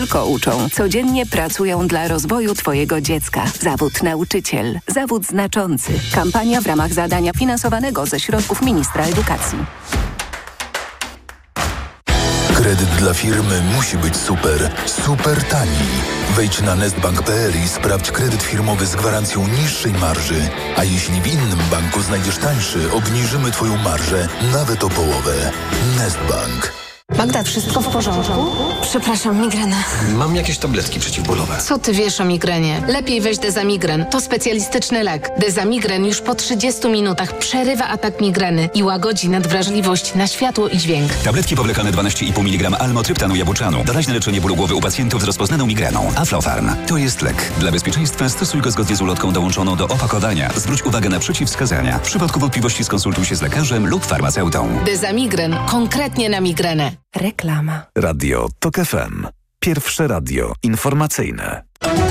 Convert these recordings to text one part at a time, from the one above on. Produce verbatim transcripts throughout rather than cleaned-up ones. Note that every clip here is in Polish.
Tylko uczą. Codziennie pracują dla rozwoju Twojego dziecka. Zawód nauczyciel. Zawód znaczący. Kampania w ramach zadania finansowanego ze środków ministra edukacji. Kredyt dla firmy musi być super, super tani. Wejdź na nestbank kropka p l i sprawdź kredyt firmowy z gwarancją niższej marży. A jeśli w innym banku znajdziesz tańszy, obniżymy Twoją marżę nawet o połowę. Nestbank. Magda, wszystko w porządku? Przepraszam, migrena. Mam jakieś tabletki przeciwbólowe. Co ty wiesz o migrenie? Lepiej weź Dezamigren. To specjalistyczny lek. Dezamigren już po trzydziestu minutach przerywa atak migreny i łagodzi nadwrażliwość na światło i dźwięk. Tabletki powlekane dwanaście i pół miligrama almotryptanu jabuczanu. Doraźne leczenie bólu głowy u pacjentów z rozpoznaną migreną. Aflofarm. To jest lek. Dla bezpieczeństwa stosuj go zgodnie z ulotką dołączoną do opakowania. Zwróć uwagę na przeciwwskazania. W przypadku wątpliwości skonsultuj się z lekarzem lub farmaceutą. Dezamigren. Konkretnie na migrenę. Reklama. Radio TOK F M. Pierwsze radio informacyjne.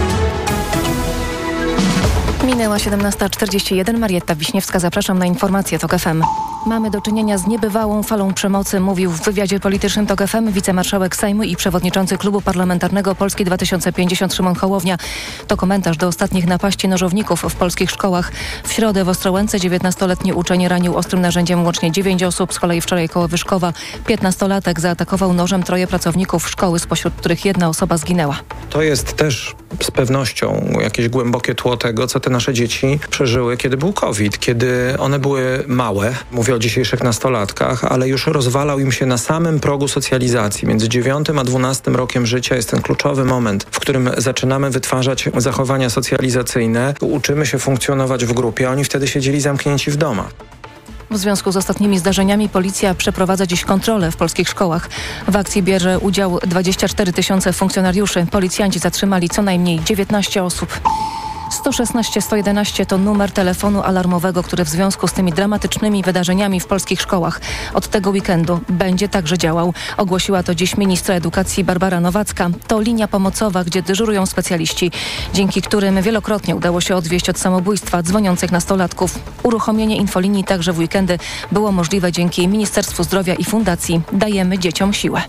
Minęła siedemnasta czterdzieści jeden. Marietta Wiśniewska, zapraszam na informacje TOK F M. Mamy do czynienia z niebywałą falą przemocy, mówił w wywiadzie politycznym TOK F M wicemarszałek Sejmu i przewodniczący Klubu Parlamentarnego Polski dwa tysiące pięćdziesiąt Szymon Hołownia. To komentarz do ostatnich napaści nożowników w polskich szkołach. W środę w Ostrołęce dziewiętnastoletni uczeń ranił ostrym narzędziem łącznie dziewięć osób. Z kolei wczoraj koło Wyszkowa piętnastolatek zaatakował nożem troje pracowników szkoły, spośród których jedna osoba zginęła. To jest też z pewnością jakieś głębokie tło tego, co te nasze dzieci przeżyły, kiedy był COVID, kiedy one były małe. Mówię o dzisiejszych nastolatkach, ale już rozwalał im się na samym progu socjalizacji. Między dziewiątym a dwunastym rokiem życia jest ten kluczowy moment, w którym zaczynamy wytwarzać zachowania socjalizacyjne, uczymy się funkcjonować w grupie, a oni wtedy siedzieli zamknięci w domach. W związku z ostatnimi zdarzeniami policja przeprowadza dziś kontrolę w polskich szkołach. W akcji bierze udział dwadzieścia cztery tysiące funkcjonariuszy. Policjanci zatrzymali co najmniej dziewiętnaście osób. sto szesnaście sto jedenaście to numer telefonu alarmowego, który w związku z tymi dramatycznymi wydarzeniami w polskich szkołach od tego weekendu będzie także działał. Ogłosiła to dziś ministra edukacji Barbara Nowacka. To linia pomocowa, gdzie dyżurują specjaliści, dzięki którym wielokrotnie udało się odwieść od samobójstwa dzwoniących nastolatków. Uruchomienie infolinii także w weekendy było możliwe dzięki Ministerstwu Zdrowia i Fundacji Dajemy Dzieciom Siłę.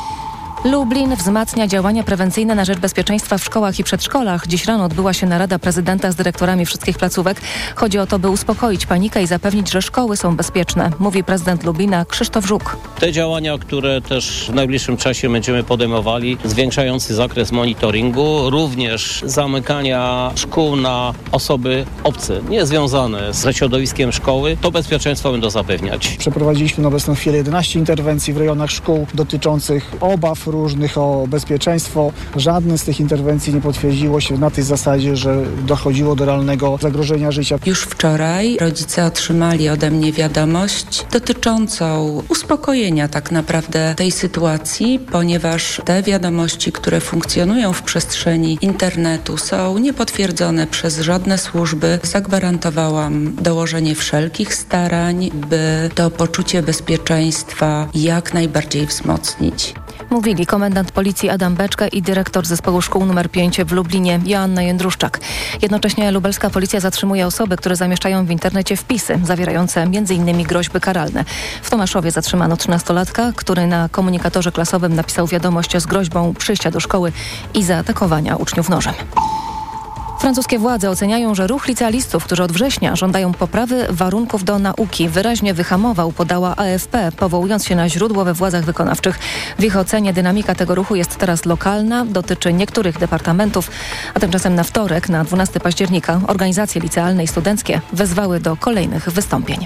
Lublin wzmacnia działania prewencyjne na rzecz bezpieczeństwa w szkołach i przedszkolach. Dziś rano odbyła się narada prezydenta z dyrektorami wszystkich placówek. Chodzi o to, by uspokoić panikę i zapewnić, że szkoły są bezpieczne, mówi prezydent Lublina Krzysztof Żuk. Te działania, które też w najbliższym czasie będziemy podejmowali, zwiększający zakres monitoringu, również zamykania szkół na osoby obce, niezwiązane ze środowiskiem szkoły, to bezpieczeństwo będą zapewniać. Przeprowadziliśmy na obecną chwilę jedenaście interwencji w rejonach szkół dotyczących obaw różnych o bezpieczeństwo. Żadne z tych interwencji nie potwierdziło się na tej zasadzie, że dochodziło do realnego zagrożenia życia. Już wczoraj rodzice otrzymali ode mnie wiadomość dotyczącą uspokojenia tak naprawdę tej sytuacji, ponieważ te wiadomości, które funkcjonują w przestrzeni internetu, są niepotwierdzone przez żadne służby. Zagwarantowałam dołożenie wszelkich starań, by to poczucie bezpieczeństwa jak najbardziej wzmocnić. Mówili komendant policji Adam Beczka i dyrektor zespołu szkół numer pięć w Lublinie Joanna Jędruszczak. Jednocześnie lubelska policja zatrzymuje osoby, które zamieszczają w internecie wpisy zawierające m.in. groźby karalne. W Tomaszowie zatrzymano trzynastolatka, który na komunikatorze klasowym napisał wiadomość z groźbą przyjścia do szkoły i zaatakowania uczniów nożem. Francuskie władze oceniają, że ruch licealistów, którzy od września żądają poprawy warunków do nauki, wyraźnie wyhamował, podała A F P, powołując się na źródło we władzach wykonawczych. W ich ocenie dynamika tego ruchu jest teraz lokalna, dotyczy niektórych departamentów, a tymczasem na wtorek, na dwunastego października, organizacje licealne i studenckie wezwały do kolejnych wystąpień.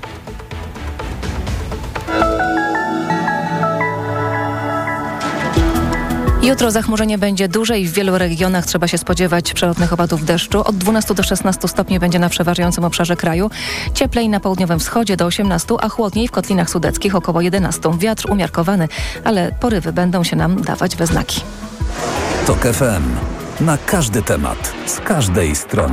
Jutro zachmurzenie będzie duże i w wielu regionach trzeba się spodziewać przelotnych opadów deszczu. Od dwunastu do szesnastu stopni będzie na przeważającym obszarze kraju. Cieplej na południowym wschodzie do osiemnastu, a chłodniej w kotlinach sudeckich około jedenastu. Wiatr umiarkowany, ale porywy będą się nam dawać we znaki. TOK F M. Na każdy temat, z każdej strony.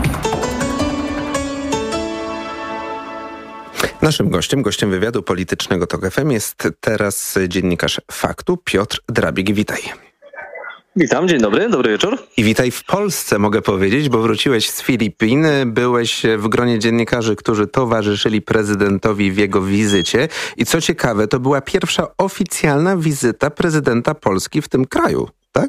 Naszym gościem, gościem wywiadu politycznego TOK F M jest teraz dziennikarz Faktu Piotr Drabik. Witaj. Witam, dzień dobry, dobry wieczór. I witaj w Polsce, mogę powiedzieć, bo wróciłeś z Filipin, byłeś w gronie dziennikarzy, którzy towarzyszyli prezydentowi w jego wizycie. I co ciekawe, to była pierwsza oficjalna wizyta prezydenta Polski w tym kraju, tak?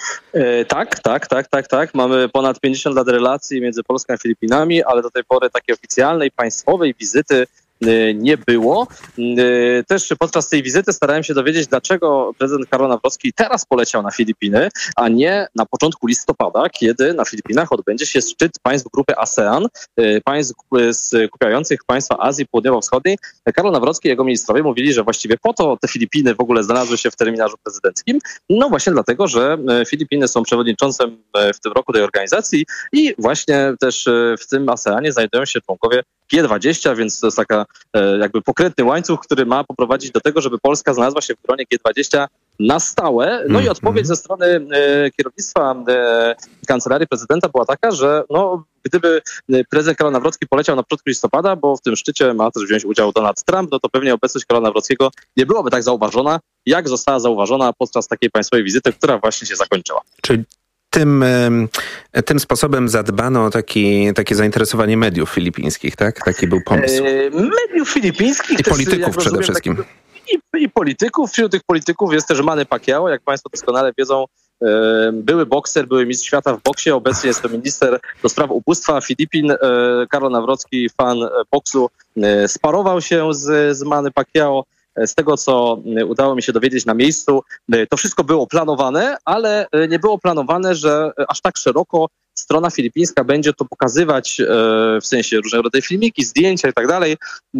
E, tak, tak, tak, tak, tak. Mamy ponad pięćdziesiąt lat relacji między Polską a Filipinami, ale do tej pory takiej oficjalnej, państwowej wizyty nie było. Też podczas tej wizyty starałem się dowiedzieć, dlaczego prezydent Karol Nawrocki teraz poleciał na Filipiny, a nie na początku listopada, kiedy na Filipinach odbędzie się szczyt państw grupy ASEAN, państw skupiających państwa Azji Południowo-Wschodniej. Karol Nawrocki i jego ministrowie mówili, że właściwie po to te Filipiny w ogóle znalazły się w terminarzu prezydenckim. No właśnie dlatego, że Filipiny są przewodniczącym w tym roku tej organizacji i właśnie też w tym ASEANie znajdują się członkowie G dwadzieścia, więc to jest taka jakby pokrętny łańcuch, który ma poprowadzić do tego, żeby Polska znalazła się w gronie G dwadzieścia na stałe. No i odpowiedź ze strony e, kierownictwa e, Kancelarii Prezydenta była taka, że no, gdyby prezydent Karol Nawrocki poleciał na początku listopada, bo w tym szczycie ma też wziąć udział Donald Trump, no to pewnie obecność Karola Nawrockiego nie byłaby tak zauważona, jak została zauważona podczas takiej państwowej wizyty, która właśnie się zakończyła. Czyli Tym, tym sposobem zadbano o taki, takie zainteresowanie mediów filipińskich, tak? Taki był pomysł. E, mediów filipińskich. I też, polityków przede rozumiem, wszystkim. Tak, i, I polityków. Wśród tych polityków jest też Manny Pacquiao, jak państwo doskonale wiedzą, e, były bokser, były mistrz świata w boksie, obecnie jest to minister do spraw ubóstwa Filipin. E, Karol Nawrocki, fan boksu, e, sparował się z, z Manny Pacquiao. Z tego, co udało mi się dowiedzieć na miejscu, to wszystko było planowane, ale nie było planowane, że aż tak szeroko strona filipińska będzie to pokazywać, w sensie różnego rodzaju filmiki, zdjęcia i tak dalej.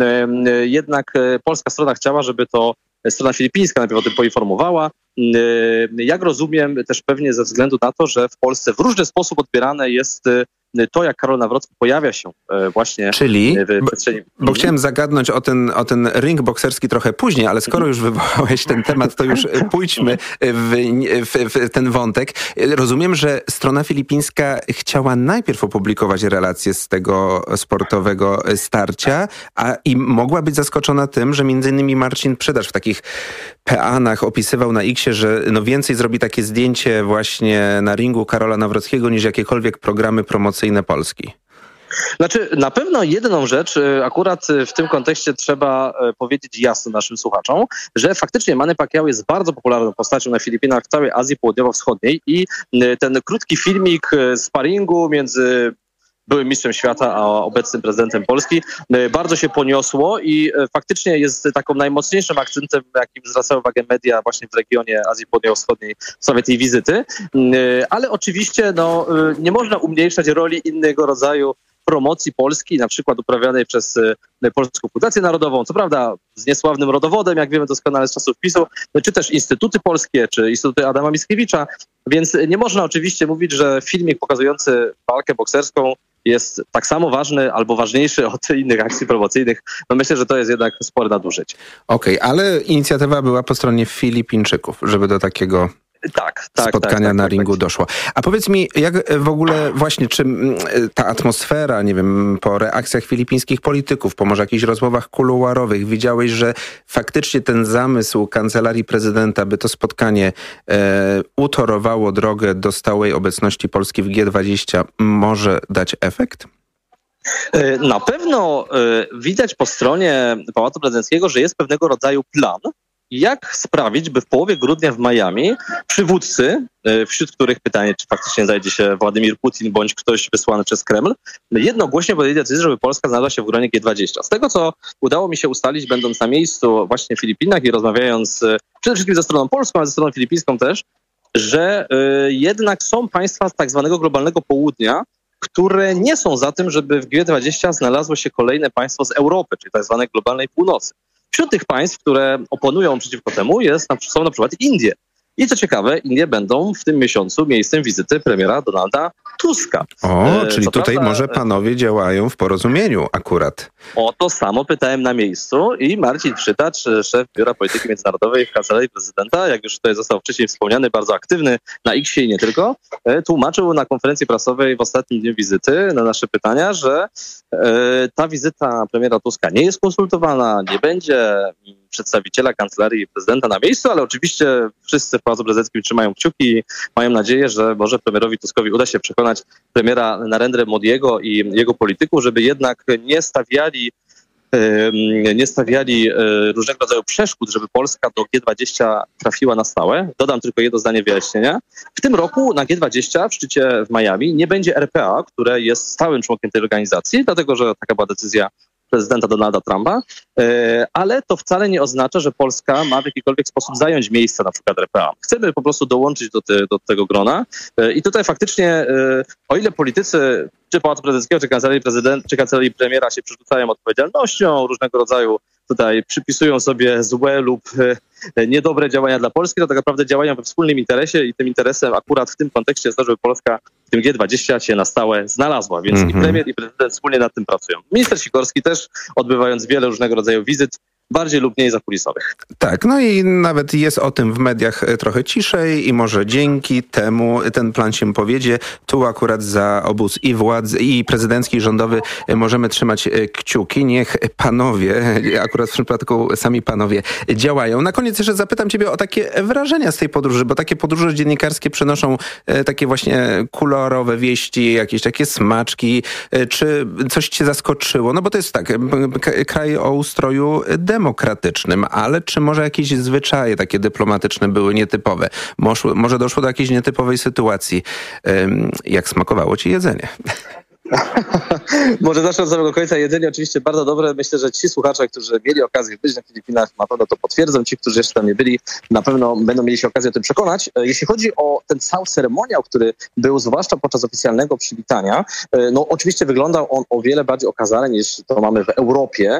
Jednak polska strona chciała, żeby to strona filipińska najpierw o tym poinformowała. Jak rozumiem, też pewnie ze względu na to, że w Polsce w różny sposób odbierane jest to, jak Karol Nawrocki pojawia się właśnie Czyli, w przestrzeni. Bo, bo chciałem zagadnąć o ten, o ten ring bokserski trochę później, ale skoro już wywołałeś ten temat, to już pójdźmy w, w, w ten wątek. Rozumiem, że strona filipińska chciała najpierw opublikować relacje z tego sportowego starcia, a i mogła być zaskoczona tym, że między innymi Marcin Przydasz w takich peanach opisywał na X-ie, że no więcej zrobi takie zdjęcie właśnie na ringu Karola Nawrockiego niż jakiekolwiek programy promocyjne Polski. Znaczy, na pewno jedną rzecz akurat w tym kontekście trzeba powiedzieć jasno naszym słuchaczom, że faktycznie Manny Pacquiao jest bardzo popularną postacią na Filipinach, w całej Azji Południowo-Wschodniej i ten krótki filmik sparingu między byłym mistrzem świata, a obecnym prezydentem Polski, bardzo się poniosło i faktycznie jest taką najmocniejszym akcentem, jakim zwracały uwagę media właśnie w regionie Azji Południowo-Wschodniej w sprawie tej wizyty. Ale oczywiście no, nie można umniejszać roli innego rodzaju promocji Polski, na przykład uprawianej przez Polską Fundację Narodową, co prawda z niesławnym rodowodem, jak wiemy doskonale z czasów PiSu, czy też instytuty polskie, czy instytuty Adama Mickiewicza, więc nie można oczywiście mówić, że filmik pokazujący walkę bokserską jest tak samo ważny albo ważniejszy od innych akcji promocyjnych. No myślę, że to jest jednak spore nadużycie. Okej, okay, ale inicjatywa była po stronie Filipińczyków, żeby do takiego tak, tak, spotkania tak, tak, na tak, ringu tak. doszło. A powiedz mi, jak w ogóle właśnie, czy ta atmosfera, nie wiem, po reakcjach filipińskich polityków, po może jakichś rozmowach kuluarowych, widziałeś, że faktycznie ten zamysł Kancelarii Prezydenta, by to spotkanie e, utorowało drogę do stałej obecności Polski w G dwadzieścia, może dać efekt? Na pewno widać po stronie Pałacu Prezydenckiego, że jest pewnego rodzaju plan, jak sprawić, by w połowie grudnia w Miami przywódcy, wśród których pytanie, czy faktycznie znajdzie się Władimir Putin bądź ktoś wysłany przez Kreml, jednogłośnie podjęli decyzję, żeby Polska znalazła się w gronie G dwadzieścia. Z tego, co udało mi się ustalić, będąc na miejscu właśnie w Filipinach i rozmawiając przede wszystkim ze stroną polską, ale ze stroną filipińską też, że y, jednak są państwa z tak zwanego globalnego południa, które nie są za tym, żeby w G dwadzieścia znalazło się kolejne państwo z Europy, czyli tak zwanej globalnej północy. Wśród tych państw, które oponują przeciwko temu, jest, są na przykład Indie. I co ciekawe, Indie będą w tym miesiącu miejscem wizyty premiera Donalda Tuska. O, e, czyli tutaj prawda, może panowie działają w porozumieniu akurat. O to samo pytałem na miejscu i Marcin Przytacz, szef Biura Polityki Międzynarodowej w Kancelarii Prezydenta, jak już tutaj został wcześniej wspomniany, bardzo aktywny na X-ie i nie tylko, tłumaczył na konferencji prasowej w ostatnim dniu wizyty na nasze pytania, że e, ta wizyta premiera Tuska nie jest konsultowana, nie będzie przedstawiciela Kancelarii Prezydenta na miejscu, ale oczywiście wszyscy w Pałacu Prezydenckim trzymają kciuki i mają nadzieję, że może premierowi Tuskowi uda się przekonać premiera Narendry Modiego i jego polityków, żeby jednak nie stawiali nie stawiali różnego rodzaju przeszkód, żeby Polska do G dwadzieścia trafiła na stałe. Dodam tylko jedno zdanie wyjaśnienia. W tym roku na G dwadzieścia w szczycie w Miami nie będzie R P A, które jest stałym członkiem tej organizacji, dlatego że taka była decyzja prezydenta Donalda Trumpa, ale to wcale nie oznacza, że Polska ma w jakikolwiek sposób zająć miejsce na przykład R P A. Chcemy po prostu dołączyć do, te, do tego grona i tutaj faktycznie, o ile politycy czy Pałacu Prezydenckiego, czy Kancelarii Prezydenta, czy Kancelarii Premiera się przerzucają odpowiedzialnością, różnego rodzaju tutaj przypisują sobie złe lub niedobre działania dla Polski, to tak naprawdę działają we wspólnym interesie i tym interesem akurat w tym kontekście jest to, żeby Polska w tym G dwadzieścia się na stałe znalazła, więc mm-hmm. i premier i prezydent wspólnie nad tym pracują. Minister Sikorski też odbywając wiele różnego rodzaju wizyt, bardziej lub mniej zakulisowych. Tak, no i nawet jest o tym w mediach trochę ciszej i może dzięki temu ten plan się powiedzie. Tu akurat za obóz i władzy, i prezydencki, i rządowy możemy trzymać kciuki. Niech panowie, akurat w przypadku sami panowie, działają. Na koniec jeszcze zapytam ciebie o takie wrażenia z tej podróży, bo takie podróże dziennikarskie przynoszą takie właśnie kolorowe wieści, jakieś takie smaczki. Czy coś cię zaskoczyło? No bo to jest tak, kraj o ustroju demokratycznym, ale czy może jakieś zwyczaje takie dyplomatyczne były nietypowe? Może, może doszło do jakiejś nietypowej sytuacji? Jak smakowało ci jedzenie? Może zacznę od samego końca. Jedzenie oczywiście bardzo dobre. Myślę, że ci słuchacze, którzy mieli okazję być na Filipinach, na pewno to potwierdzą. Ci, którzy jeszcze tam nie byli, na pewno będą mieli się okazję o tym przekonać. Jeśli chodzi o ten cały ceremoniał, który był zwłaszcza podczas oficjalnego przywitania, no oczywiście wyglądał on o wiele bardziej okazale niż to mamy w Europie.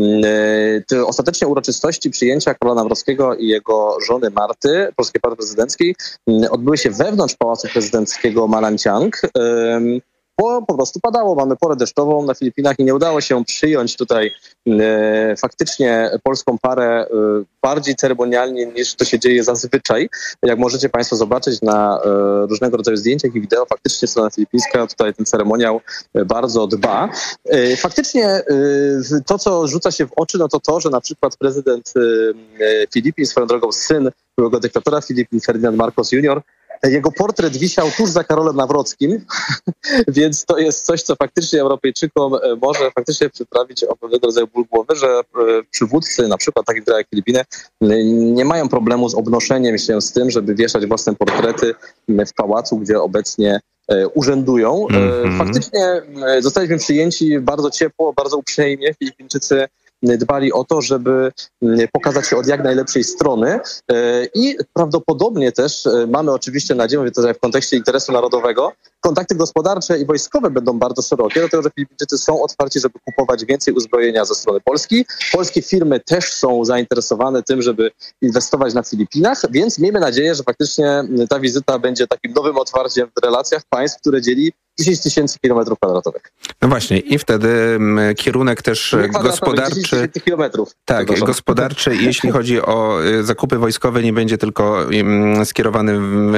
Te ostatecznie uroczystości przyjęcia króla Nawrockiego i jego żony Marty, polskiej partii prezydenckiej, odbyły się wewnątrz Pałacu Prezydenckiego Malanciang. Bo po prostu padało, mamy porę deszczową na Filipinach i nie udało się przyjąć tutaj e, faktycznie polską parę e, bardziej ceremonialnie niż to się dzieje zazwyczaj. Jak możecie państwo zobaczyć na e, różnego rodzaju zdjęciach i wideo, faktycznie strona filipińska tutaj ten ceremoniał e, bardzo dba. E, faktycznie e, to, co rzuca się w oczy, no to to, że na przykład prezydent e, Filipin, swoją drogą syn byłego dyktatora Filipin, Ferdynand Marcos junior, jego portret wisiał tuż za Karolem Nawrockim, więc to jest coś, co faktycznie Europejczykom może faktycznie przyprawić o pewnego rodzaju ból głowy, że przywódcy, na przykład takich krajach jak Filipiny, nie mają problemu z obnoszeniem się z tym, żeby wieszać własne portrety w pałacu, gdzie obecnie urzędują. Mm-hmm. Faktycznie zostaliśmy przyjęci bardzo ciepło, bardzo uprzejmie. Filipińczycy dbali o to, żeby pokazać się od jak najlepszej strony i prawdopodobnie też mamy oczywiście nadzieję, mówię to w kontekście interesu narodowego, kontakty gospodarcze i wojskowe będą bardzo szerokie, dlatego że Filipińczycy są otwarci, żeby kupować więcej uzbrojenia ze strony Polski. Polskie firmy też są zainteresowane tym, żeby inwestować na Filipinach, więc miejmy nadzieję, że faktycznie ta wizyta będzie takim nowym otwarciem w relacjach państw, które dzieli dziesięć tysięcy kilometrów kwadratowych. No właśnie i wtedy m, kierunek też gospodarczy. dziesięć tysięcy kilometrów. Tak, gospodarczy, jeśli chodzi o y, zakupy wojskowe, nie będzie tylko y, skierowany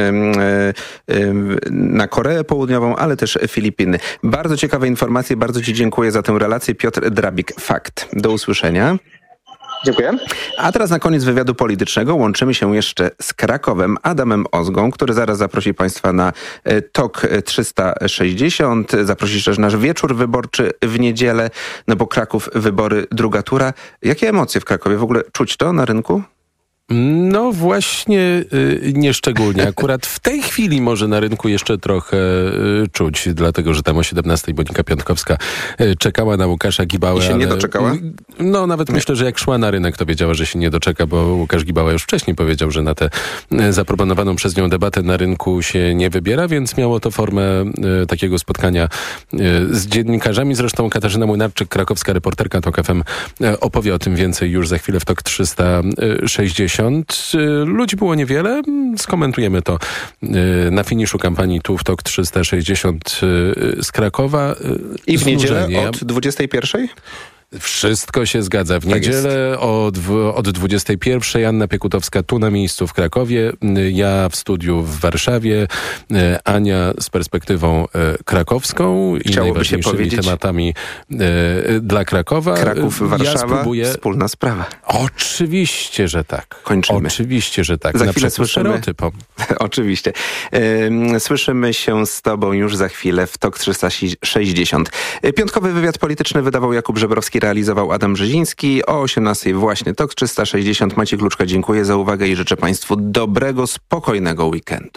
y, y, na Koreę Południową, ale też Filipiny. Bardzo ciekawe informacje, bardzo ci dziękuję za tę relację. Piotr Drabik, Fakt. Do usłyszenia. Dziękuję. A teraz na koniec wywiadu politycznego łączymy się jeszcze z Krakowem, Adamem Ozgą, który zaraz zaprosi Państwa na TOK trzysta sześćdziesiąt. Zaprosi też nasz wieczór wyborczy w niedzielę, no bo Kraków, wybory, druga tura. Jakie emocje w Krakowie? W ogóle czuć to na rynku? No właśnie y, nieszczególnie. Akurat w tej chwili może na rynku jeszcze trochę y, czuć, dlatego że tam o siedemnastej Monika Piątkowska y, czekała na Łukasza Gibałę. I się ale, nie doczekała? Y, no nawet nie. Myślę, że jak szła na rynek, to wiedziała, że się nie doczeka, bo Łukasz Gibała już wcześniej powiedział, że na tę y, zaproponowaną przez nią debatę na rynku się nie wybiera, więc miało to formę y, takiego spotkania y, z dziennikarzami. Zresztą Katarzyna Młynarczyk, krakowska reporterka TOK F M, y, opowie o tym więcej już za chwilę w TOK trzysta sześćdziesiąt. Ludzi było niewiele. Skomentujemy to na finiszu kampanii tu w TOK trzysta sześćdziesiąt z Krakowa. I w niedzielę od dwudziestej pierwszej? Wszystko się zgadza. W niedzielę tak od, od dwudziestej pierwszej Anna Piekutowska tu na miejscu w Krakowie, ja w studiu w Warszawie, Ania z perspektywą krakowską i najważniejszymi tematami dla Krakowa. Kraków, Warszawa, ja spróbuję... wspólna sprawa. Oczywiście, że tak. Kończymy. Oczywiście, że tak. Za na chwilę słyszymy. Oczywiście. Yy, słyszymy się z tobą już za chwilę w TOK trzysta sześćdziesiąt. Piątkowy wywiad polityczny wydawał Jakub Żebrowski. realizował Adam Brzeziński. O osiemnastej właśnie Tok trzysta sześćdziesiąt. Maciej Kluczka, dziękuję za uwagę i życzę Państwu dobrego, spokojnego weekendu.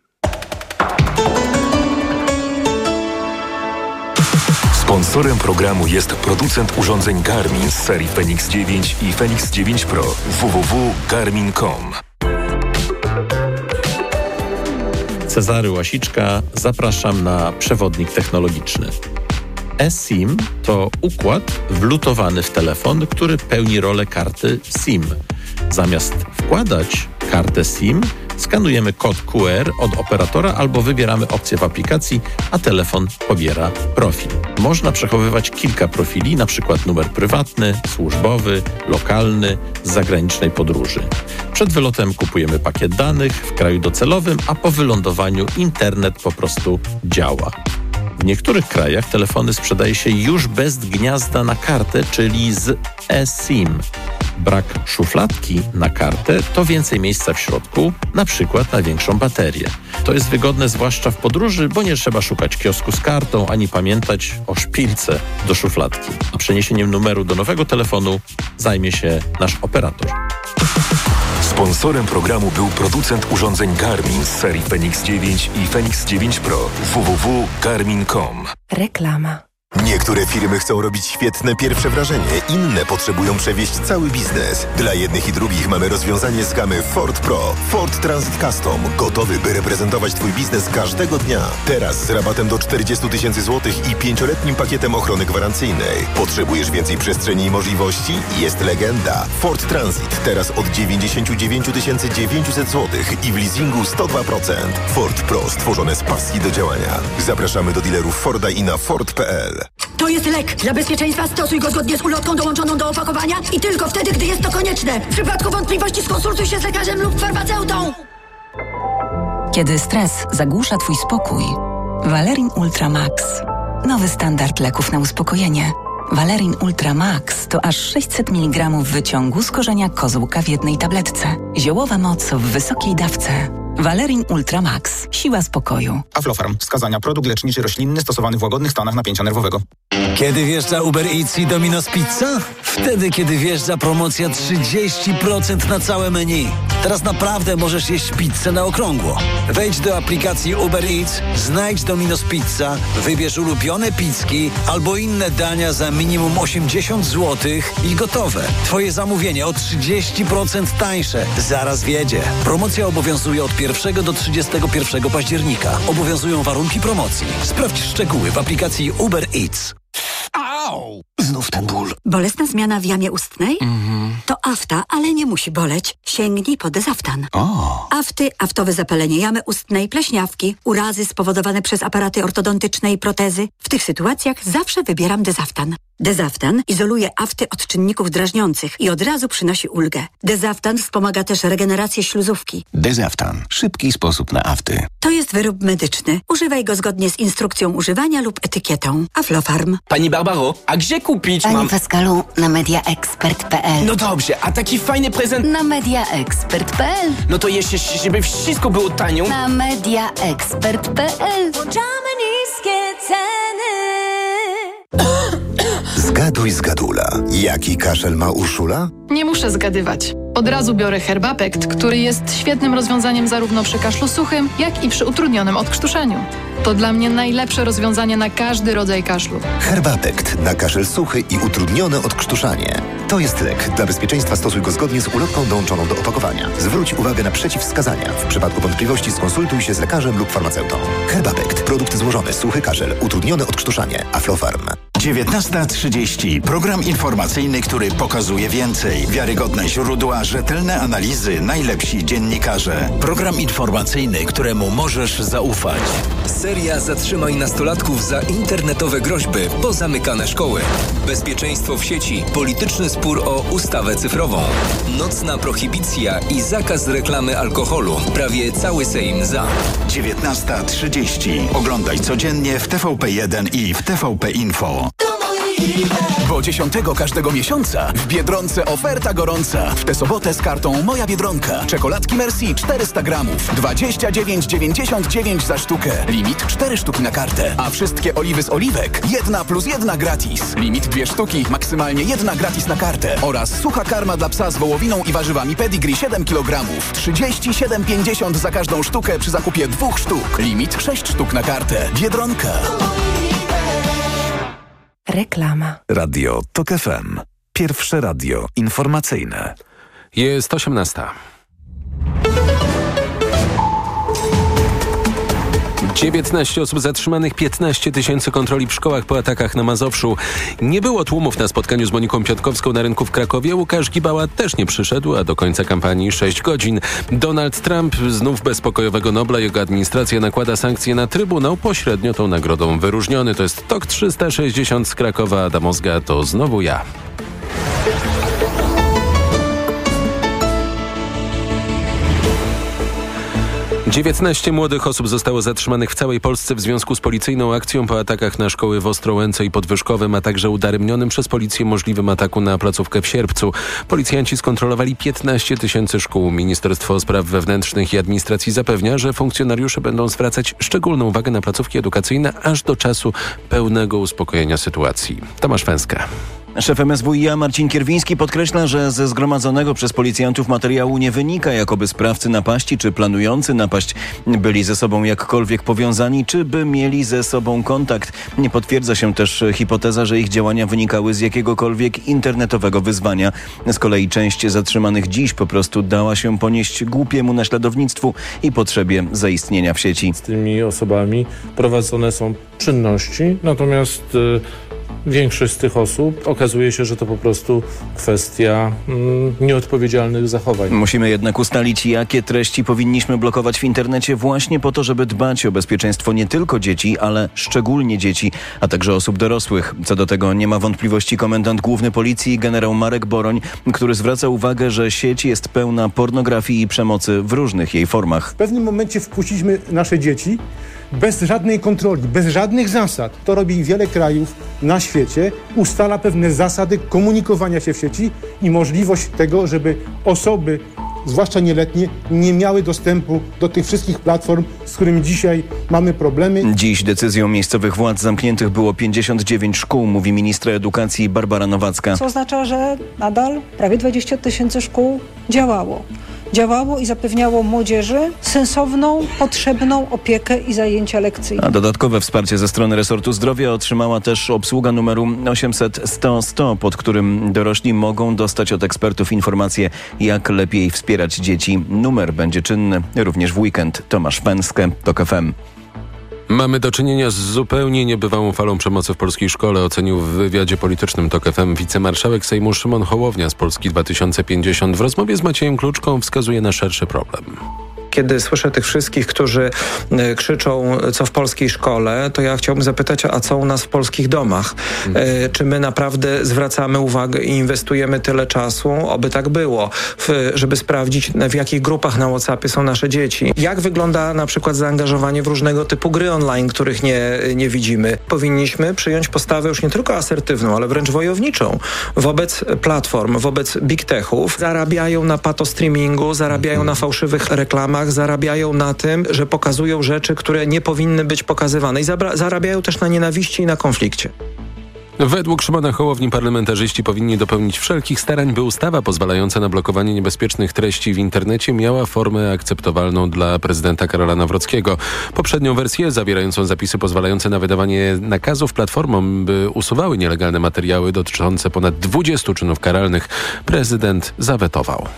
Sponsorem programu jest producent urządzeń Garmin z serii Fenix dziewięć i Fenix dziewięć Pro. w w w kropka garmin kropka com. Cezary Łasiczka, zapraszam na przewodnik technologiczny. eSIM to układ wlutowany w telefon, który pełni rolę karty SIM. Zamiast wkładać kartę SIM, skanujemy kod Q R od operatora albo wybieramy opcję w aplikacji, a telefon pobiera profil. Można przechowywać kilka profili, np. numer prywatny, służbowy, lokalny, z zagranicznej podróży. Przed wylotem kupujemy pakiet danych w kraju docelowym, a po wylądowaniu internet po prostu działa. W niektórych krajach telefony sprzedaje się już bez gniazda na kartę, czyli z eSIM. Brak szufladki na kartę to więcej miejsca w środku, na przykład na większą baterię. To jest wygodne zwłaszcza w podróży, bo nie trzeba szukać kiosku z kartą, ani pamiętać o szpilce do szufladki. A przeniesieniem numeru do nowego telefonu zajmie się nasz operator. Sponsorem programu był producent urządzeń Garmin z serii Fenix dziewięć i Fenix dziewięć Pro. w w w kropka garmin kropka com. Reklama. Niektóre firmy chcą robić świetne pierwsze wrażenie, inne potrzebują przewieźć cały biznes. Dla jednych i drugich mamy rozwiązanie z gamy Ford Pro. Ford Transit Custom. Gotowy, by reprezentować Twój biznes każdego dnia. Teraz z rabatem do czterdzieści tysięcy złotych i pięcioletnim pakietem ochrony gwarancyjnej. Potrzebujesz więcej przestrzeni i możliwości? Jest legenda. Ford Transit. Teraz od dziewięćdziesiąt dziewięć tysięcy dziewięćset złotych i w leasingu sto dwa procent. Ford Pro. Stworzone z pasji do działania. Zapraszamy do dealerów Forda i na Ford kropka p l. To jest lek. Dla bezpieczeństwa stosuj go zgodnie z ulotką dołączoną do opakowania i tylko wtedy, gdy jest to konieczne. W przypadku wątpliwości skonsultuj się z lekarzem lub farmaceutą. Kiedy stres zagłusza Twój spokój, Valerin Ultra Max. Nowy standard leków na uspokojenie. Valerin Ultra Max to aż sześćset miligramów wyciągu z korzenia kozłka w jednej tabletce. Ziołowa moc w wysokiej dawce. Valerin Ultra Max. Siła spokoju. Aflofarm. Wskazania: produkt leczniczy roślinny stosowany w łagodnych stanach napięcia nerwowego. Kiedy wjeżdża Uber Eats i Domino's Pizza? Wtedy, kiedy wjeżdża promocja trzydzieści procent na całe menu. Teraz naprawdę możesz jeść pizzę na okrągło. Wejdź do aplikacji Uber Eats, znajdź Domino's Pizza, wybierz ulubione pizzki albo inne dania za minimum osiemdziesiąt złotych i gotowe. Twoje zamówienie o trzydzieści procent tańsze. Zaraz wjedzie. Promocja obowiązuje od pierwszego do trzydziestego pierwszego października. Obowiązują warunki promocji. Sprawdź szczegóły w aplikacji Uber Eats. Au! Znów ten ból. Bolesna zmiana w jamie ustnej? Mhm. To afta, ale nie musi boleć. Sięgnij po Dezaftan. O. Afty, aftowe zapalenie jamy ustnej, pleśniawki, urazy spowodowane przez aparaty ortodontyczne i protezy. W tych sytuacjach zawsze wybieram Dezaftan. Dezaftan izoluje afty od czynników drażniących i od razu przynosi ulgę. Dezaftan wspomaga też regenerację śluzówki. Dezaftan. Szybki sposób na afty. To jest wyrób medyczny. Używaj go zgodnie z instrukcją używania lub etykietą. Aflofarm. Pani Barbaro, a gdzie kupić Panie mam... Pascalu, na mediaexpert kropka p l. No dobrze, a taki fajny prezent... Na mediaexpert kropka p l. No to jeszcze, żeby wszystko było tanio... Na mediaexpert kropka p l. Włączamy niskie ceny. Zgaduj, zgadula. Jaki kaszel ma Urszula? Nie muszę zgadywać. Od razu biorę Herbapekt, który jest świetnym rozwiązaniem zarówno przy kaszlu suchym, jak i przy utrudnionym odkrztuszeniu. To dla mnie najlepsze rozwiązanie na każdy rodzaj kaszlu. Herbapekt na kaszel suchy i utrudnione odkrztuszanie. To jest lek. Dla bezpieczeństwa stosuj go zgodnie z ulotką dołączoną do opakowania. Zwróć uwagę na przeciwwskazania. W przypadku wątpliwości skonsultuj się z lekarzem lub farmaceutą. Herbapekt. Produkt złożony. Suchy kaszel. Utrudnione odkrztuszanie. Aflofarm. dziewiętnasta trzydzieści. Program informacyjny, który pokazuje więcej. Wiarygodne źródła, rzetelne analizy, najlepsi dziennikarze. Program informacyjny, któremu możesz zaufać. Seria Zatrzymaj nastolatków za internetowe groźby, pozamykane szkoły. Bezpieczeństwo w sieci, polityczny spór o ustawę cyfrową. Nocna prohibicja i zakaz reklamy alkoholu. Prawie cały Sejm za. dziewiętnasta trzydzieści. Oglądaj codziennie w T V P jeden i w T V P Info. To moje Bo dziesiątego każdego miesiąca w Biedronce oferta gorąca. W tę sobotę z kartą Moja Biedronka. Czekoladki Merci czterysta gramów. dwadzieścia dziewięć dziewięćdziesiąt dziewięć za sztukę. Limit cztery sztuki na kartę. A wszystkie oliwy z oliwek jedna plus jedna gratis. Limit dwie sztuki, maksymalnie jedna gratis na kartę. Oraz sucha karma dla psa z wołowiną i warzywami Pedigree siedem kilogramów. trzydzieści siedem pięćdziesiąt za każdą sztukę przy zakupie dwóch sztuk. Limit sześć sztuk na kartę. Biedronka. Reklama. Radio TOK F M. Pierwsze radio informacyjne. Jest osiemnasta. dziewiętnaście osób zatrzymanych, piętnaście tysięcy kontroli w szkołach po atakach na Mazowszu. Nie było tłumów na spotkaniu z Moniką Piotkowską na rynku w Krakowie. Łukasz Gibała też nie przyszedł, a do końca kampanii sześć godzin. Donald Trump znów bez pokojowego Nobla. Jego administracja nakłada sankcje na Trybunał, pośrednio tą nagrodą wyróżniony. To jest TOK trzysta sześćdziesiąt z Krakowa. Adam Ozga, to znowu ja. dziewiętnaście młodych osób zostało zatrzymanych w całej Polsce w związku z policyjną akcją po atakach na szkoły w Ostrołęce i Podwyżkowem, a także udaremnionym przez policję możliwym ataku na placówkę w Sierpcu. Policjanci skontrolowali piętnaście tysięcy szkół. Ministerstwo Spraw Wewnętrznych i Administracji zapewnia, że funkcjonariusze będą zwracać szczególną uwagę na placówki edukacyjne aż do czasu pełnego uspokojenia sytuacji. Tomasz Węska. Szef M S W i a Marcin Kierwiński podkreśla, że ze zgromadzonego przez policjantów materiału nie wynika, jakoby sprawcy napaści czy planujący napaść byli ze sobą jakkolwiek powiązani, czy by mieli ze sobą kontakt. Nie potwierdza się też hipoteza, że ich działania wynikały z jakiegokolwiek internetowego wyzwania. Z kolei część zatrzymanych dziś po prostu dała się ponieść głupiemu naśladownictwu i potrzebie zaistnienia w sieci. Z tymi osobami prowadzone są czynności, natomiast y- większość z tych osób okazuje się, że to po prostu kwestia mm, nieodpowiedzialnych zachowań. Musimy jednak ustalić, jakie treści powinniśmy blokować w internecie właśnie po to, żeby dbać o bezpieczeństwo nie tylko dzieci, ale szczególnie dzieci, a także osób dorosłych. Co do tego nie ma wątpliwości komendant główny policji generał Marek Boroń, który zwraca uwagę, że sieć jest pełna pornografii i przemocy w różnych jej formach. W pewnym momencie wpuściliśmy nasze dzieci bez żadnej kontroli, bez żadnych zasad. To robi wiele krajów na świecie. Ustala pewne zasady komunikowania się w sieci i możliwość tego, żeby osoby, zwłaszcza nieletnie, nie miały dostępu do tych wszystkich platform, z którymi dzisiaj mamy problemy. Dziś decyzją miejscowych władz zamkniętych było pięćdziesiąt dziewięć szkół, mówi ministra edukacji Barbara Nowacka. Co oznacza, że nadal prawie dwadzieścia tysięcy szkół działało. Działało i zapewniało młodzieży sensowną, potrzebną opiekę i zajęcia lekcyjne. A dodatkowe wsparcie ze strony resortu zdrowia otrzymała też obsługa numeru osiemset sto sto, pod którym dorośli mogą dostać od ekspertów informacje, jak lepiej wspierać dzieci. Numer będzie czynny również w weekend. Tomasz Pęskę, TOK F M. Mamy do czynienia z zupełnie niebywałą falą przemocy w polskiej szkole, ocenił w wywiadzie politycznym TOK F M wicemarszałek Sejmu Szymon Hołownia z Polski dwa tysiące pięćdziesiąt. W rozmowie z Maciejem Kluczką wskazuje na szerszy problem. Kiedy słyszę tych wszystkich, którzy krzyczą, co w polskiej szkole, to ja chciałbym zapytać, a co u nas w polskich domach? Hmm. Czy my naprawdę zwracamy uwagę i inwestujemy tyle czasu, oby tak było, w, żeby sprawdzić, w jakich grupach na WhatsAppie są nasze dzieci? Jak wygląda na przykład zaangażowanie w różnego typu gry online, których nie, nie widzimy? Powinniśmy przyjąć postawę już nie tylko asertywną, ale wręcz wojowniczą wobec platform, wobec big techów. Zarabiają na patostreamingu, zarabiają na fałszywych reklamach, zarabiają na tym, że pokazują rzeczy, które nie powinny być pokazywane i zabra- zarabiają też na nienawiści i na konflikcie. Według Szymona Hołowni parlamentarzyści powinni dopełnić wszelkich starań, by ustawa pozwalająca na blokowanie niebezpiecznych treści w internecie miała formę akceptowalną dla prezydenta Karola Nawrockiego. Poprzednią wersję, zawierającą zapisy pozwalające na wydawanie nakazów platformom, by usuwały nielegalne materiały dotyczące ponad dwudziestu czynów karalnych, prezydent zawetował.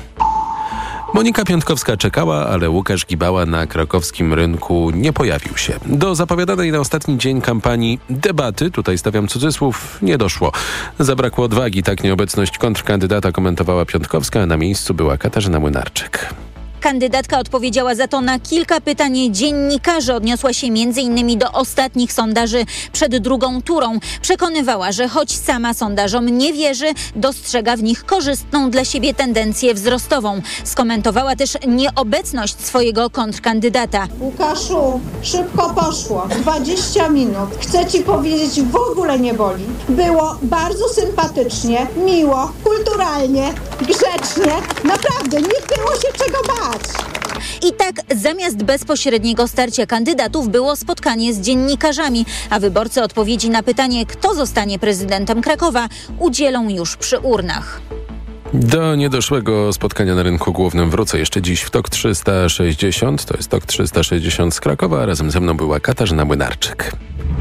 Monika Piątkowska czekała, ale Łukasz Gibała na krakowskim rynku nie pojawił się. Do zapowiadanej na ostatni dzień kampanii debaty, tutaj stawiam cudzysłów, nie doszło. Zabrakło odwagi, tak nieobecność kontrkandydata komentowała Piątkowska, a na miejscu była Katarzyna Młynarczyk. Kandydatka odpowiedziała za to na kilka pytań dziennikarzy. Odniosła się między innymi do ostatnich sondaży przed drugą turą. Przekonywała, że choć sama sondażom nie wierzy, dostrzega w nich korzystną dla siebie tendencję wzrostową. Skomentowała też nieobecność swojego kontrkandydata. Łukaszu, szybko poszło. dwadzieścia minut. Chcę ci powiedzieć, w ogóle nie boli. Było bardzo sympatycznie, miło, kulturalnie, grzecznie. Naprawdę, nie było się czego bać. I tak zamiast bezpośredniego starcia kandydatów było spotkanie z dziennikarzami, a wyborcy odpowiedzi na pytanie, kto zostanie prezydentem Krakowa, udzielą już przy urnach. Do niedoszłego spotkania na rynku głównym wrócę jeszcze dziś w TOK trzysta sześćdziesiąt. To jest TOK trzysta sześćdziesiąt z Krakowa, a razem ze mną była Katarzyna Młynarczyk.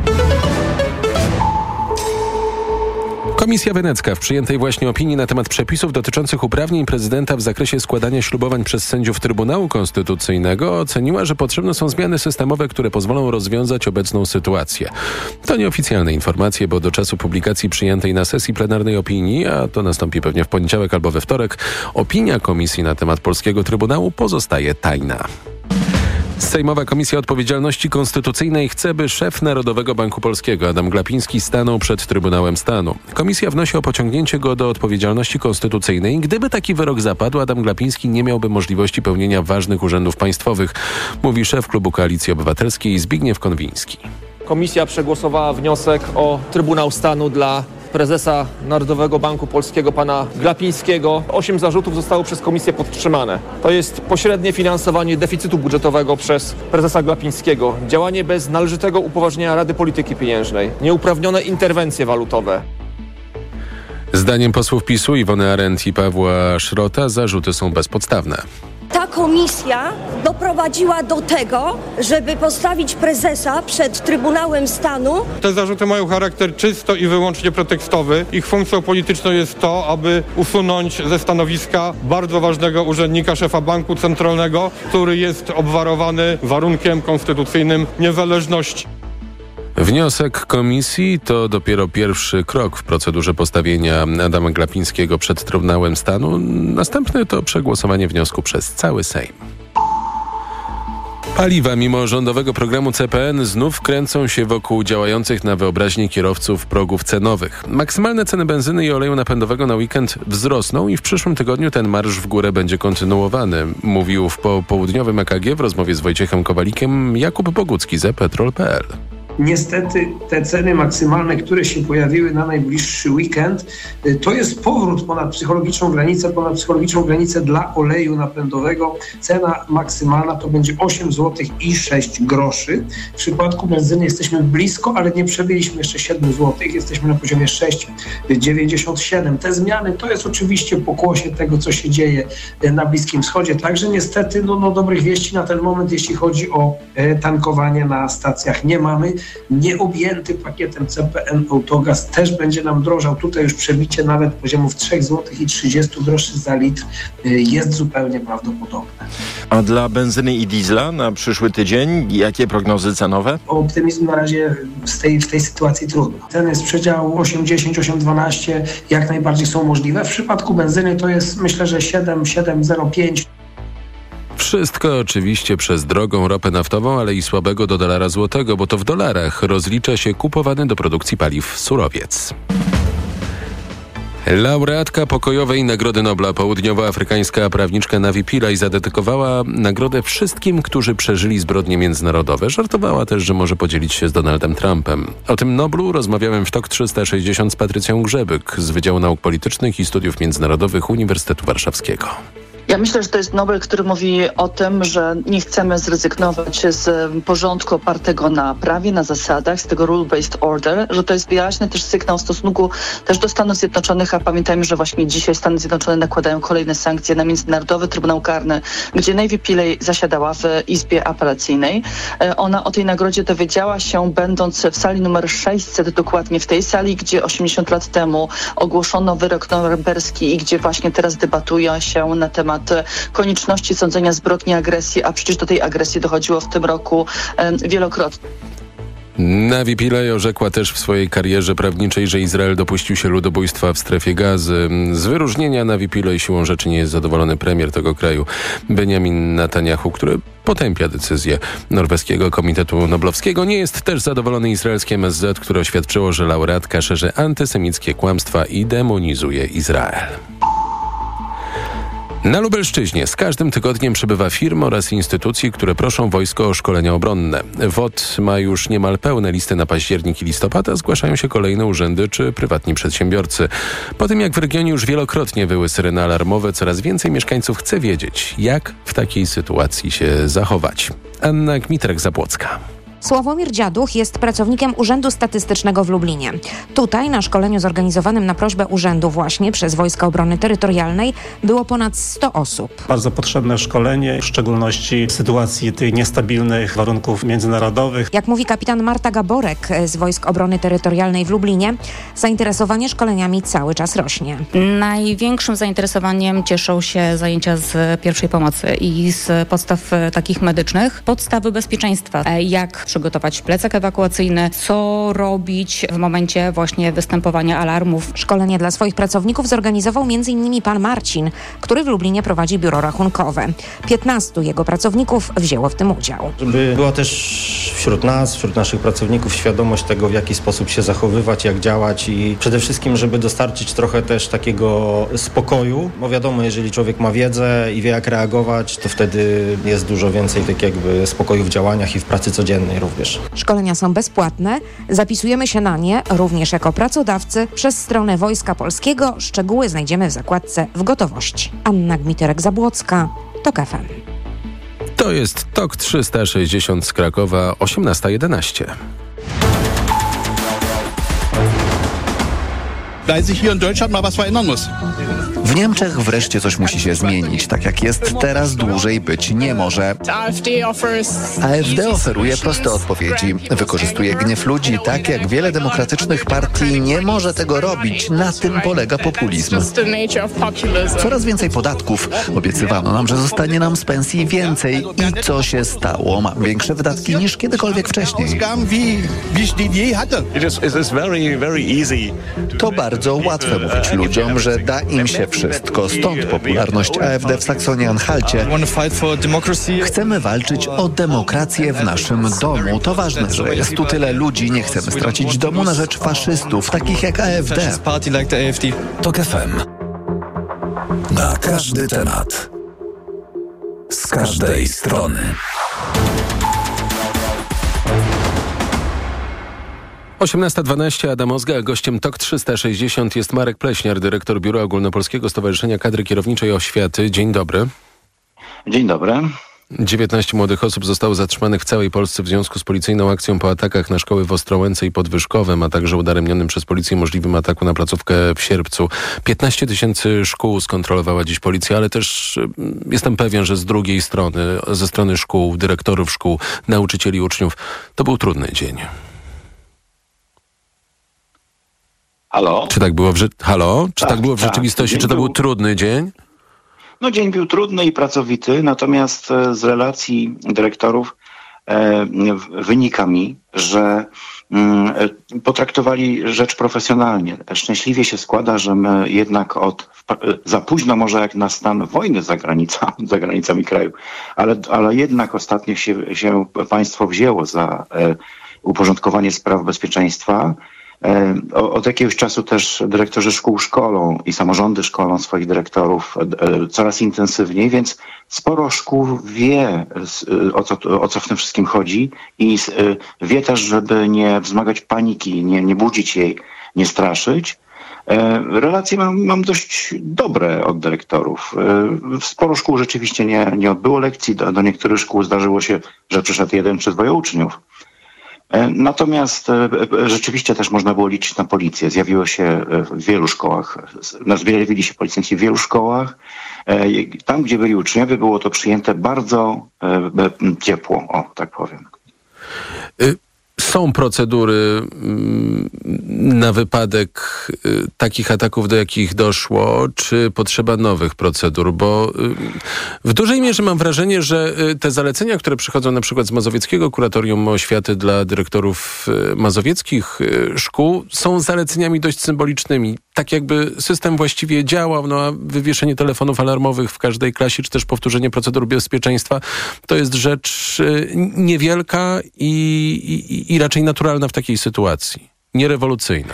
Komisja Wenecka w przyjętej właśnie opinii na temat przepisów dotyczących uprawnień prezydenta w zakresie składania ślubowań przez sędziów Trybunału Konstytucyjnego oceniła, że potrzebne są zmiany systemowe, które pozwolą rozwiązać obecną sytuację. To nieoficjalne informacje, bo do czasu publikacji przyjętej na sesji plenarnej opinii, a to nastąpi pewnie w poniedziałek albo we wtorek, opinia komisji na temat polskiego Trybunału pozostaje tajna. Sejmowa Komisja Odpowiedzialności Konstytucyjnej chce, by szef Narodowego Banku Polskiego Adam Glapiński stanął przed Trybunałem Stanu. Komisja wnosi o pociągnięcie go do odpowiedzialności konstytucyjnej. Gdyby taki wyrok zapadł, Adam Glapiński nie miałby możliwości pełnienia ważnych urzędów państwowych, mówi szef Klubu Koalicji Obywatelskiej Zbigniew Konwiński. Komisja przegłosowała wniosek o Trybunał Stanu dla prezesa Narodowego Banku Polskiego pana Glapińskiego. Osiem zarzutów zostało przez komisję podtrzymane. To jest pośrednie finansowanie deficytu budżetowego przez prezesa Glapińskiego, działanie bez należytego upoważnienia Rady Polityki Pieniężnej, nieuprawnione interwencje walutowe. Zdaniem posłów PiSu Iwony Arendt i Pawła Szrota zarzuty są bezpodstawne. Ta komisja doprowadziła do tego, żeby postawić prezesa przed Trybunałem Stanu. Te zarzuty mają charakter czysto i wyłącznie pretekstowy. Ich funkcją polityczną jest to, aby usunąć ze stanowiska bardzo ważnego urzędnika, szefa Banku Centralnego, który jest obwarowany warunkiem konstytucyjnym niezależności. Wniosek komisji to dopiero pierwszy krok w procedurze postawienia Adama Glapińskiego przed Trybunałem Stanu. Następny to przegłosowanie wniosku przez cały Sejm. Paliwa mimo rządowego programu C P N znów kręcą się wokół działających na wyobraźnię kierowców progów cenowych. Maksymalne ceny benzyny i oleju napędowego na weekend wzrosną i w przyszłym tygodniu ten marsz w górę będzie kontynuowany, mówił w popołudniowym E K G w rozmowie z Wojciechem Kowalikiem Jakub Bogucki z e petrol kropka p l. Niestety te ceny maksymalne, które się pojawiły na najbliższy weekend, to jest powrót ponad psychologiczną granicę, ponad psychologiczną granicę dla oleju napędowego. Cena maksymalna to będzie osiem złotych i sześć groszy. W przypadku benzyny jesteśmy blisko, ale nie przebyliśmy jeszcze siedem złotych. Jesteśmy na poziomie sześć dziewięćdziesiąt siedem. Te zmiany to jest oczywiście pokłosie tego, co się dzieje na Bliskim Wschodzie. Także niestety no, no dobrych wieści na ten moment, jeśli chodzi o e, tankowanie na stacjach nie mamy. Nieobjęty pakietem C P N Autogaz też będzie nam drożał. Tutaj już przebicie nawet poziomów trzy złote trzydzieści groszy za litr jest zupełnie prawdopodobne. A dla benzyny i diesla na przyszły tydzień jakie prognozy cenowe? Optymizm na razie w tej, w tej sytuacji trudno. Ceny z przedziału osiem dziesięć, osiem dwanaście jak najbardziej są możliwe. W przypadku benzyny to jest myślę, że siedem, siedem zero pięć. Wszystko oczywiście przez drogą ropę naftową, ale i słabego do dolara złotego, bo to w dolarach rozlicza się kupowany do produkcji paliw surowiec. Laureatka pokojowej Nagrody Nobla, południowoafrykańska prawniczka Navi Pillay zadedykowała nagrodę wszystkim, którzy przeżyli zbrodnie międzynarodowe. Żartowała też, że może podzielić się z Donaldem Trumpem. O tym Noblu rozmawiałem w TOK trzysta sześćdziesiąt z Patrycją Grzebyk z Wydziału Nauk Politycznych i Studiów Międzynarodowych Uniwersytetu Warszawskiego. Ja myślę, że to jest Nobel, który mówi o tym, że nie chcemy zrezygnować z porządku opartego na prawie, na zasadach, z tego rule-based order, że to jest wyraźny też sygnał w stosunku też do Stanów Zjednoczonych, a pamiętajmy, że właśnie dzisiaj Stany Zjednoczone nakładają kolejne sankcje na Międzynarodowy Trybunał Karny, gdzie Navi Pillay zasiadała w Izbie Apelacyjnej. Ona o tej nagrodzie dowiedziała się, będąc w sali numer sześćset, dokładnie w tej sali, gdzie osiemdziesiąt lat temu ogłoszono wyrok norymberski i gdzie właśnie teraz debatuje się na temat konieczności sądzenia zbrodni agresji, a przecież do tej agresji dochodziło w tym roku wielokrotnie. Navi Pillay orzekła też w swojej karierze prawniczej, że Izrael dopuścił się ludobójstwa w strefie Gazy. Z wyróżnienia Navi Pillay siłą rzeczy nie jest zadowolony premier tego kraju, Benjamin Netanyahu, który potępia decyzję norweskiego Komitetu Noblowskiego. Nie jest też zadowolony izraelskie M S Z, które oświadczyło, że laureatka szerzy antysemickie kłamstwa i demonizuje Izrael. Na Lubelszczyźnie z każdym tygodniem przybywa firm oraz instytucji, które proszą wojsko o szkolenia obronne. W O T ma już niemal pełne listy na październik i listopad, a zgłaszają się kolejne urzędy czy prywatni przedsiębiorcy. Po tym jak w regionie już wielokrotnie wyły syreny alarmowe, coraz więcej mieszkańców chce wiedzieć, jak w takiej sytuacji się zachować. Anna Gmitrek-Zabłocka. Sławomir Dziaduch jest pracownikiem Urzędu Statystycznego w Lublinie. Tutaj na szkoleniu zorganizowanym na prośbę urzędu właśnie przez Wojska Obrony Terytorialnej było ponad sto osób. Bardzo potrzebne szkolenie, w szczególności w sytuacji tych niestabilnych warunków międzynarodowych. Jak mówi kapitan Marta Gaborek z Wojsk Obrony Terytorialnej w Lublinie, zainteresowanie szkoleniami cały czas rośnie. Największym zainteresowaniem cieszą się zajęcia z pierwszej pomocy i z podstaw takich medycznych. Podstawy bezpieczeństwa, jak przygotować plecak ewakuacyjny, co robić w momencie właśnie występowania alarmów. Szkolenie dla swoich pracowników zorganizował między innymi pan Marcin, który w Lublinie prowadzi biuro rachunkowe. piętnastu jego pracowników wzięło w tym udział. Żeby była też wśród nas, wśród naszych pracowników świadomość tego, w jaki sposób się zachowywać, jak działać i przede wszystkim, żeby dostarczyć trochę też takiego spokoju, bo wiadomo, jeżeli człowiek ma wiedzę i wie, jak reagować, to wtedy jest dużo więcej tak jakby spokoju w działaniach i w pracy codziennej również. Szkolenia są bezpłatne. Zapisujemy się na nie również jako pracodawcy przez stronę Wojska Polskiego. Szczegóły znajdziemy w zakładce w gotowości. Anna Gmiterek-Zabłocka, TOK F M. To jest TOK trzysta sześćdziesiąt z Krakowa, osiemnasta jedenaście. Weil sich hier in Deutschland mal was verändern muss. W Niemczech wreszcie coś musi się zmienić. Tak jak jest teraz, dłużej być nie może. A F D oferuje proste odpowiedzi. Wykorzystuje gniew ludzi tak, jak wiele demokratycznych partii nie może tego robić. Na tym polega populizm. Coraz więcej podatków. Obiecywano nam, że zostanie nam z pensji więcej. I co się stało? Mam większe wydatki niż kiedykolwiek wcześniej. To bardzo łatwe mówić ludziom, że da im się wszystko. Stąd popularność A F D w Saksonii-Anhalcie. Chcemy walczyć o demokrację w naszym domu. To ważne, że jest tu tyle ludzi. Nie chcemy stracić domu na rzecz faszystów, takich jak A F D. TOK F M. Na każdy temat. Z każdej strony. osiemnasta dwanaście, Adam Ozga, gościem TOK trzysta sześćdziesiąt jest Marek Pleśniar, dyrektor Biura Ogólnopolskiego Stowarzyszenia Kadry Kierowniczej Oświaty. Dzień dobry. Dzień dobry. dziewiętnaście młodych osób zostało zatrzymanych w całej Polsce w związku z policyjną akcją po atakach na szkoły w Ostrołęce i Podwyżkowem, a także udaremnionym przez policję możliwym ataku na placówkę w Sierpcu. piętnaście tysięcy szkół skontrolowała dziś policja, ale też jestem pewien, że z drugiej strony, ze strony szkół, dyrektorów szkół, nauczycieli, uczniów, to był trudny dzień. Halo? Czy tak było w, ży- Halo? Czy tak, tak było w rzeczywistości? Tak. Czy to był... był trudny dzień? No dzień był trudny i pracowity, natomiast z relacji dyrektorów e, wynika mi, że mm, potraktowali rzecz profesjonalnie. Szczęśliwie się składa, że my jednak od za późno może jak na stan wojny za granicami, za granicami kraju, ale, ale jednak ostatnio się, się państwo wzięło za e, uporządkowanie spraw bezpieczeństwa. Od jakiegoś czasu też dyrektorzy szkół szkolą i samorządy szkolą swoich dyrektorów coraz intensywniej, więc sporo szkół wie, o co, o co w tym wszystkim chodzi i wie też, żeby nie wzmagać paniki, nie, nie budzić jej, nie straszyć. Relacje mam, mam dość dobre od dyrektorów. Sporo szkół rzeczywiście nie, nie odbyło lekcji, do, do niektórych szkół zdarzyło się, że przyszedł jeden czy dwoje uczniów. Natomiast rzeczywiście też można było liczyć na policję. Zjawiło się w wielu szkołach, zjawili się policjanci w wielu szkołach. Tam, gdzie byli uczniowie, było to przyjęte bardzo ciepło, o tak powiem. są procedury na wypadek takich ataków, do jakich doszło, czy potrzeba nowych procedur? Bo w dużej mierze mam wrażenie, że te zalecenia, które przychodzą na przykład z Mazowieckiego Kuratorium Oświaty dla dyrektorów mazowieckich szkół, są zaleceniami dość symbolicznymi. Tak jakby system właściwie działał, no a wywieszenie telefonów alarmowych w każdej klasie, czy też powtórzenie procedur bezpieczeństwa, to jest rzecz niewielka i, i, i raczej naturalna w takiej sytuacji. Nierewolucyjna.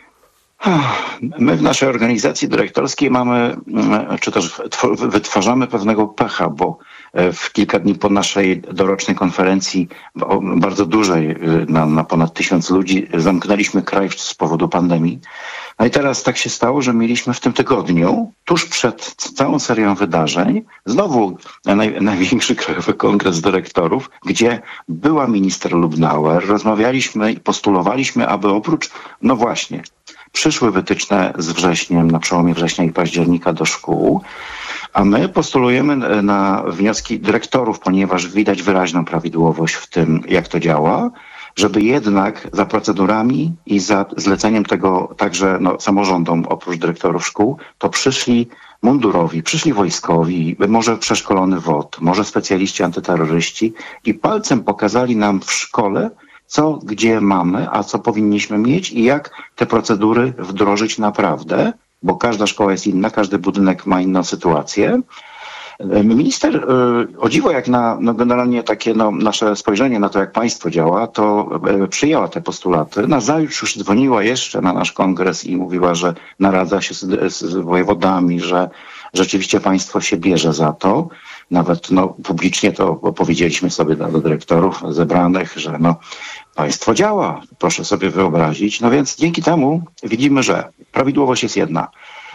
My w naszej organizacji dyrektorskiej mamy, czy też wytwarzamy pewnego pecha, bo w kilka dni po naszej dorocznej konferencji, bardzo dużej, na, na ponad tysiąc ludzi, zamknęliśmy kraj z powodu pandemii. No i teraz tak się stało, że mieliśmy w tym tygodniu, tuż przed całą serią wydarzeń, znowu naj, największy krajowy kongres dyrektorów, gdzie była minister Lubnauer, rozmawialiśmy i postulowaliśmy, aby oprócz, no właśnie, przyszły wytyczne z wrześniem, na przełomie września i października do szkół, a my postulujemy na wnioski dyrektorów, ponieważ widać wyraźną prawidłowość w tym, jak to działa, żeby jednak za procedurami i za zleceniem tego także no, samorządom, oprócz dyrektorów szkół, to przyszli mundurowi, przyszli wojskowi, może przeszkolony W O T, może specjaliści antyterroryści i palcem pokazali nam w szkole, co gdzie mamy, a co powinniśmy mieć i jak te procedury wdrożyć naprawdę, bo każda szkoła jest inna, każdy budynek ma inną sytuację. Minister, o dziwo jak na no generalnie takie no, nasze spojrzenie na to, jak państwo działa, to przyjęła te postulaty. Nazajutrz już dzwoniła jeszcze na nasz kongres i mówiła, że naradza się z, z wojewodami, że rzeczywiście państwo się bierze za to. Nawet no, publicznie to powiedzieliśmy sobie do dyrektorów zebranych, że no, państwo działa, proszę sobie wyobrazić. No więc dzięki temu widzimy, że prawidłowość jest jedna.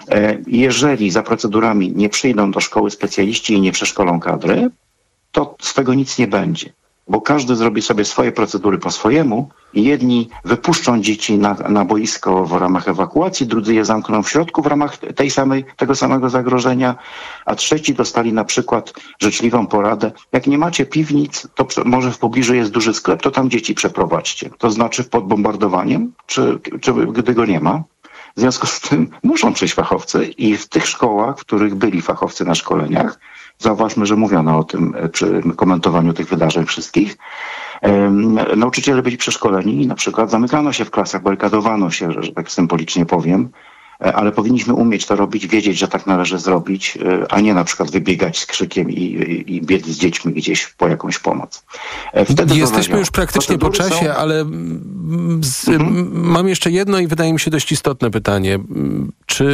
Jeżeli za procedurami nie przyjdą do szkoły specjaliści i nie przeszkolą kadry, to z tego nic nie będzie. Bo każdy zrobi sobie swoje procedury po swojemu i jedni wypuszczą dzieci na, na boisko w ramach ewakuacji, drudzy je zamkną w środku w ramach tej samej, tego samego zagrożenia, a trzeci dostali na przykład życzliwą poradę. Jak nie macie piwnic, to może w pobliżu jest duży sklep, to tam dzieci przeprowadźcie. To znaczy pod bombardowaniem, czy, czy gdy go nie ma. W związku z tym muszą przyjść fachowcy i w tych szkołach, w których byli fachowcy na szkoleniach, zauważmy, że mówiono o tym przy komentowaniu tych wydarzeń wszystkich, um, nauczyciele byli przeszkoleni i na przykład zamykano się w klasach, barykadowano się, że, że tak symbolicznie powiem, ale powinniśmy umieć to robić, wiedzieć, że tak należy zrobić, a nie na przykład wybiegać z krzykiem i, i, i biec z dziećmi gdzieś po jakąś pomoc. Wtedy Jesteśmy już praktycznie po czasie, są... ale z, mhm. mam jeszcze jedno i wydaje mi się dość istotne pytanie. Czy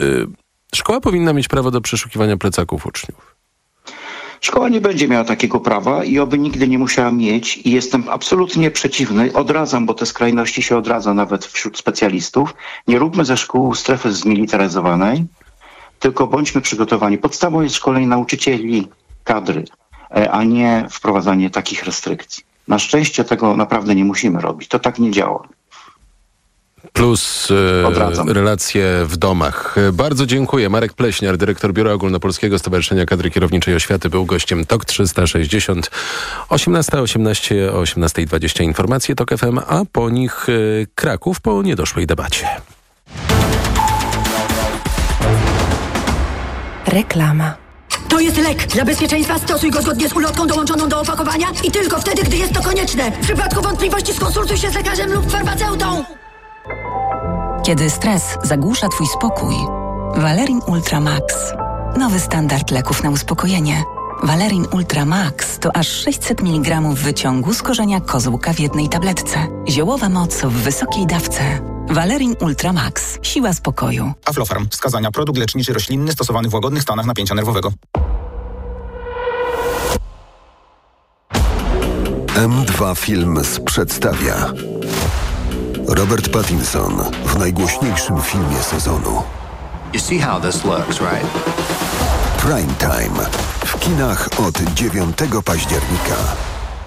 y, szkoła powinna mieć prawo do przeszukiwania plecaków uczniów? Szkoła nie będzie miała takiego prawa i oby nigdy nie musiała mieć i jestem absolutnie przeciwny. Odradzam, bo te skrajności się odradza nawet wśród specjalistów. Nie róbmy ze szkół strefy zmilitaryzowanej, tylko bądźmy przygotowani. Podstawą jest szkolenie nauczycieli, kadry, a nie wprowadzanie takich restrykcji. Na szczęście tego naprawdę nie musimy robić. To tak nie działa. Plus e, relacje w domach. Bardzo dziękuję. Marek Pleśniar, dyrektor Biura Ogólnopolskiego Stowarzyszenia Kadry Kierowniczej Oświaty, był gościem T O K trzysta sześćdziesiąt. osiemnasta osiemnaście o osiemnasta dwadzieścia informacje T O K F M, a po nich e, Kraków po niedoszłej debacie. Reklama. To jest lek. Dla bezpieczeństwa stosuj go zgodnie z ulotką dołączoną do opakowania i tylko wtedy, gdy jest to konieczne. W przypadku wątpliwości skonsultuj się z lekarzem lub farmaceutą. Kiedy stres zagłusza twój spokój, Valerin Ultra Max. Nowy standard leków na uspokojenie. Valerin Ultra Max to aż sześćset miligramów wyciągu z korzenia kozłka w jednej tabletce. Ziołowa moc w wysokiej dawce. Valerin Ultra Max. Siła spokoju. Aflofarm. Wskazania. Produkt leczniczy roślinny stosowany w łagodnych stanach napięcia nerwowego. M dwa Films przedstawia Robert Pattinson w najgłośniejszym filmie sezonu. You see how this looks, right? Prime Time w kinach od dziewiątego października.